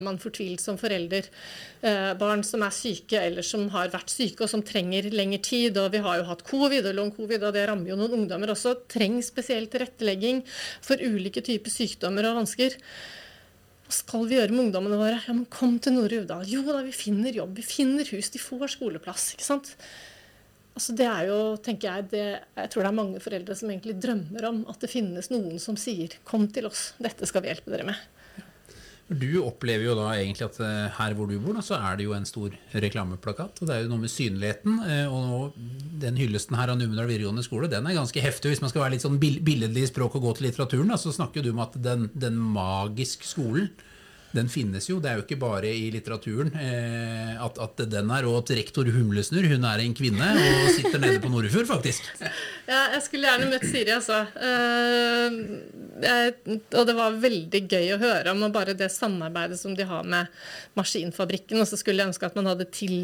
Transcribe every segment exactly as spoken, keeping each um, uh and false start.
man fortvilt som forelder. Eh, barn som er syke eller som har vært syke og som trenger lengre tid, og vi har jo hatt covid og long covid, og det rammer jo noen ungdommer også, trenger spesiell tilrettelegging for ulike typer sykdommer og vansker. Hva skal vi gjøre med ungdommene våre? Ja, men kom til Nordre Uvdal. Jo da, vi finner jobb, vi finner hus, de får skoleplass, ikke sant? Altså det er jo, tenker jeg, det, jeg tror det er mange foreldre som egentlig drømmer om at det finnes noen som sier, kom til oss, dette skal vi hjelpe dere med. Du opplever jo da egentlig at her hvor du bor, da, så er det jo en stor reklameplakat, og det er jo noe med synligheten, og den hyllesten her av Numedal videregående skole, den er ganske heftig. Hvis man skal være litt sånn billedlig i språk og gå til litteraturen, da, så snakker du om at den, den magiske skolen, den finnes jo, det er jo ikke bare i litteraturen eh, at, at den er, og at rektor Humlesnurr, hun er en kvinne og sitter nede på Nordfjord faktisk. Ja, jeg skulle gjerne møtt Siri, altså. Uh, jeg, og det var veldig gøy å høre om og bare det samarbeidet som de har med Maskinfabrikken, og så skulle jeg ønske at man hadde til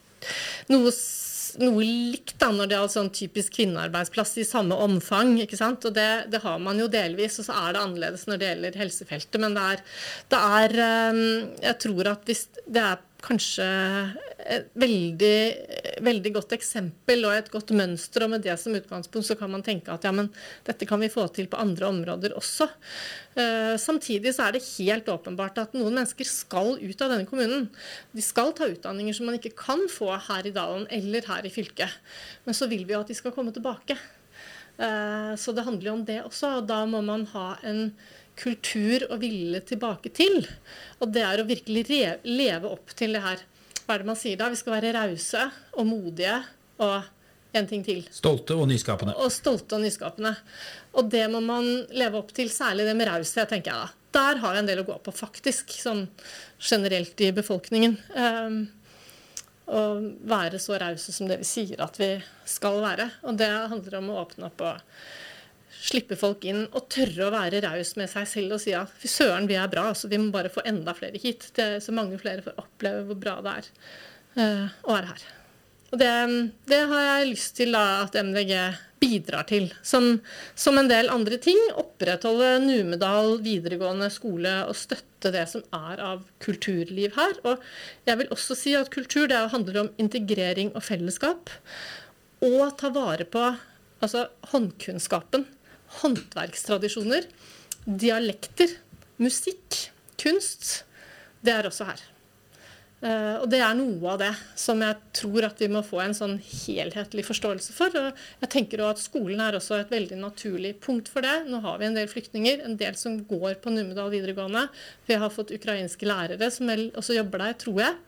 noe noe likt da, når det er sånn typisk kvinnearbeidsplass i samme omfang, ikke sant? Og det, det har man jo delvis, og så er det annerledes når det gjelder helsefeltet, men det er, det er jeg tror at hvis det er kanskje et veldig, veldig godt eksempel og et godt mønster, og med det som utgangspunkt så kan man tenke at ja, men dette kan vi få til på andre områder også. Uh, samtidig så er det helt åpenbart at noen mennesker skal ut av denne kommunen. De skal ta utdanninger som man ikke kan få her i Dalen eller her i fylket. Men så vil vi jo at de skal komme tilbake. Uh, så det handler jo om det også, og da må man ha en kultur og ville tilbake til. Og det er å virkelig leve opp til det her. Hva er det man sier da? Vi skal være rause og modige og en ting til. Stolte og nyskapende. Og stolte og nyskapende. Og det må man leve opp til, særlig det med raushet, tenker jeg da. Der har jeg en del å gå på faktisk, sånn generelt i befolkningen. Um, og være så rause som det vi sier at vi skal være. Og det handler om å åpne opp og slippe folk inn og tørre å være raus med seg selv og si at fy søren, vi er bra, så vi må bare få enda flere hit. Det er så mange flere får oppleve hvor bra det er uh, å være her. Og det, det har jeg lyst til da, at M D G bidrar til. Som, som en del andre ting, opprettholde Numedal videregående skole og støtte det som er av kulturliv her. Og jeg vil også si at kultur det handler om integrering og fellesskap. Og ta vare på altså, håndkunnskapen. Håndverkstradisjoner, dialekter, musikk, kunst, det er også her. Uh, og det er noe av det som jeg tror at vi må få en sånn helhetlig forståelse for. Og jeg tenker også at skolen er også et veldig naturlig punkt for det. Nå har vi en del flyktninger, en del som går på Numedal videregående. Vi har fått ukrainske lærere som også jobber der, tror jeg.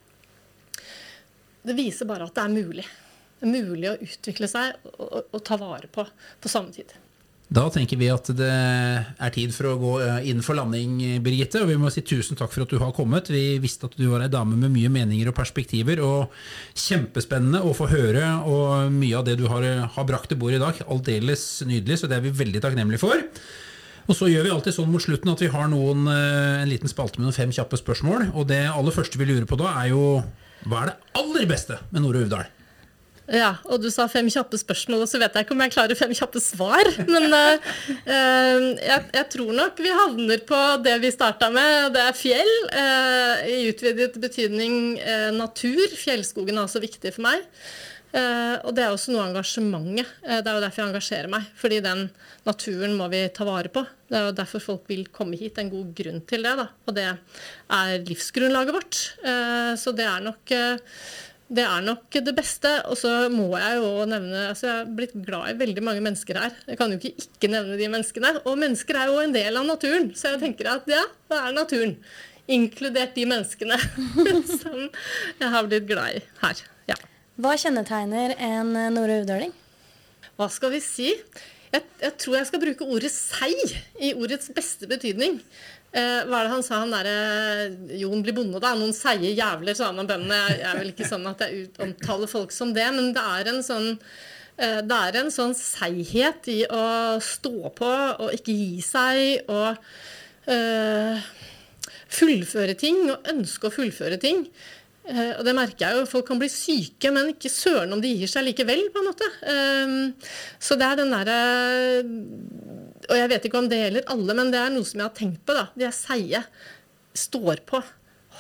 Det viser bare at det er mulig. Det er mulig å utvikle seg og, og, og ta vare på på samme tid. Da tenker vi at det er tid for å gå inn for landing, Birgitte, og vi må si tusen takk for at du har kommet. Vi visste at du var en dame med mye meninger og perspektiver, og kjempespennende å få høre, og mye av det du har, har brakt til bord i dag, aldeles nydelig, så det er vi veldig takknemlige for. Og så gjør vi alltid sånn mot slutten at vi har noen, en liten spalte med noen fem kjappe spørsmål, og det aller første vi lurer på da er jo, hva er det aller beste med Nordre Uvdal? Ja, og du sa fem kjappe spørsmål, og så vet jeg ikke om jeg klarer fem kjappe svar, men uh, uh, jeg, jeg tror nok vi havner på det vi startet med, det er fjell, uh, i utvidet betydning uh, natur, fjellskogen er også viktig for meg, uh, og det er også noe engasjementet, uh, det er jo derfor jeg engasjerer meg, fordi den naturen må vi ta vare på, det er jo derfor folk vil komme hit, en god grunn til det da, og det er livsgrunnlaget vårt, uh, så det er nok... Uh, Det er nok det beste, og så må jeg jo nevne, altså jeg har blitt glad i veldig mange mennesker her. Jeg kan jo ikke ikke nevne de menneskene, og mennesker er jo en del av naturen, så jeg tenker at ja, det er naturen, inkludert de menneskene som jeg har blitt glad i her. Ja. Hva kjennetegner en nordreuvdaling? Hva skal vi si? Jeg, jeg tror jeg skal bruke ordet sei i ordets beste betydning. Eh, hva er det han sa, han der Jon blir bonde da, noen seie jævler, sa han om bøndene. Jeg, jeg er vel ikke sånn at jeg omtaler folk som det, men det er en sånn, eh, det er en sånn seighet i å stå på og ikke gi seg, og eh, fullføre ting, og ønske å fullføre ting. Eh, og det merker jeg jo, folk kan bli syke, men ikke søren om de gir seg likevel, på en måte. Eh, så det er den der... Og jeg vet ikke om det gjelder alle, men det er noe som jeg har tenkt på da. De er seie, står på,